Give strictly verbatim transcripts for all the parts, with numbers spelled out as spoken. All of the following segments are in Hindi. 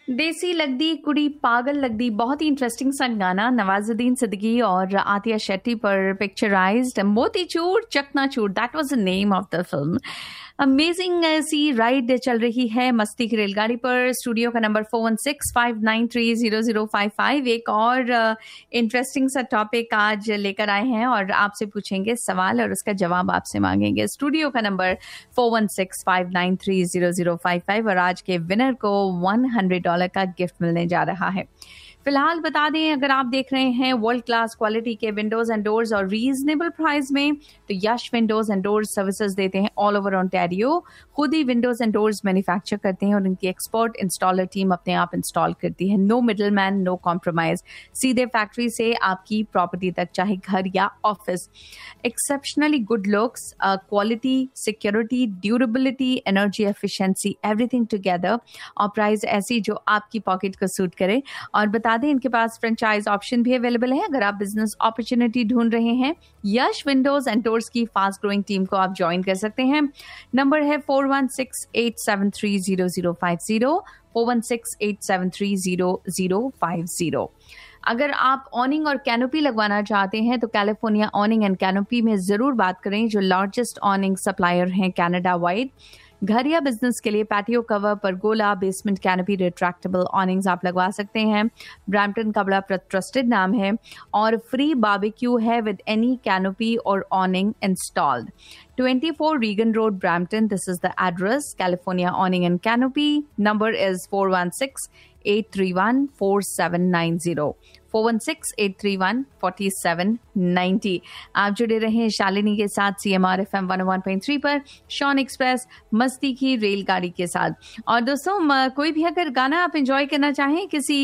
देसी लगदी कुड़ी पागल लगदी, बहुत ही इंटरेस्टिंग सा गाना नवाजुद्दीन सिद्दीकी और आतिया शेट्टी पर पिक्चराइज्ड। मोतीचूर चकनाचूर, that was the name of the film. Amazing C ride चल रही है मस्ती की रेलगाड़ी पर। स्टूडियो का number four one six five nine three zero zero five five. एक और इंटरेस्टिंग uh, सा टॉपिक आज लेकर आए हैं और आपसे पूछेंगे सवाल और उसका जवाब आपसे मांगेंगे। स्टूडियो का number four one six five nine three zero zero five five और आज के विनर को वन हंड्रेड डॉलर का गिफ्ट मिलने जा रहा है। फिलहाल बता दें, अगर आप देख रहे हैं वर्ल्ड क्लास क्वालिटी के विंडोज एंड डोर्स और रीजनेबल प्राइस में, तो यश विंडोज एंड डोर्स सर्विसेज देते हैं ऑल ओवर ओंटारियो। खुद ही विंडोज एंड डोर्स मैन्युफैक्चर करते हैं और इनकी एक्सपर्ट इंस्टॉलर टीम अपने आप इंस्टॉल करती है। No middle man, no compromise, सीधे फैक्ट्री से आपकी प्रॉपर्टी तक, चाहे घर या office. Exceptionally good looks, quality, security, durability, energy efficiency, everything together, और प्राइस ऐसी जो आपकी पॉकेट को सूट करे। और बता दें, इनके पास फ्रेंचाइज ऑप्शन भी अवेलेबल है। अगर आप बिजनेस अपॉर्चुनिटी ढूंढ रहे हैं, यश विंडोज एंड डोर्स की फास्ट ग्रोइंग टीम को आप ज्वाइन कर सकते हैं। नंबर है four one six eight seven three zero zero five zero, four one six eight seven three zero zero five zero. अगर आप ऑनिंग और कैनोपी लगवाना चाहते हैं तो कैलिफोर्निया ऑनिंग एंड कैनोपी में जरूर बात करें, जो लार्जेस्ट ऑनिंग सप्लायर हैं कैनेडा वाइड। घर या बिजनेस के लिए patio cover, pergola, basement canopy, retractable ऑनिंग्स आप लगवा सकते हैं। ब्रैम्पटन का बड़ा ट्रस्टेड नाम है और फ्री बारबेक्यू है विद एनी कैनोपी और ऑनिंग installed. Twenty four Regan road, Brampton, this is the address. California ऑनिंग and canopy number is four one six eight three one four seven nine zero, four one six eight three one four seven nine zero. आप जुड़े रहें शालिनी के साथ C M R F M one one point three पर, शॉन एक्सप्रेस मस्ती की रेलगाड़ी के साथ। और दोस्तों, कोई भी अगर गाना आप एंजॉय करना चाहें, किसी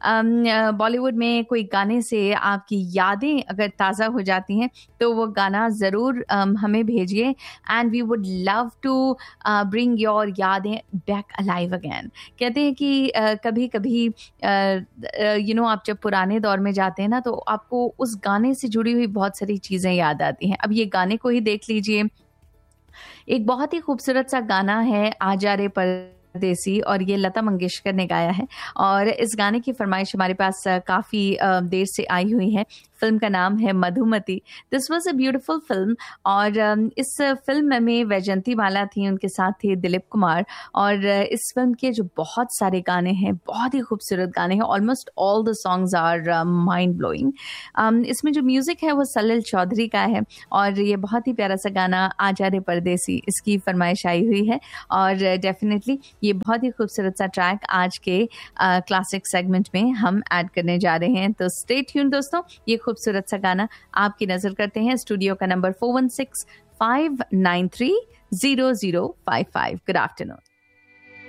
बॉलीवुड में कोई गाने से आपकी यादें अगर ताज़ा हो जाती हैं, तो वो गाना ज़रूर हमें भेजिए and we would love to bring your यादें बैक अलाइव अगैन। कहते हैं कि uh, कभी कभी यू नो आप जब पुराने दौर में जाते हैं ना, तो आपको उस गाने से जुड़ी हुई बहुत सारी चीज़ें याद आती हैं। अब ये गाने को ही देख लीजिए, एक बहुत ही खूबसूरत सा गाना है आजा रे परदेसी, और ये लता मंगेशकर ने गाया है। और इस गाने की फरमाइश हमारे पास काफ़ी देर से आई हुई है। फिल्म का नाम है Madhumati. This was a beautiful film और इस फिल्म में वैजयंती माला थी, उनके साथ थे दिलीप कुमार। और इस फिल्म के जो बहुत सारे गाने हैं, बहुत ही खूबसूरत गाने हैं। Almost all the songs are mind blowing. इसमें जो म्यूज़िक है वो सलिल चौधरी का है और ये बहुत ही प्यारा सा गाना आजा रे परदेसी, इसकी फरमाइश आई हुई है। और डेफिनेटली ये बहुत ही खूबसूरत सा ट्रैक आज के क्लासिक सेगमेंट में हम ऐड करने जा रहे हैं। तो स्टे ट्यून दोस्तों, ये खूबसूरत सा गाना आपकी नजर करते हैं। स्टूडियो का number four one six five nine three zero zero five five. Good afternoon.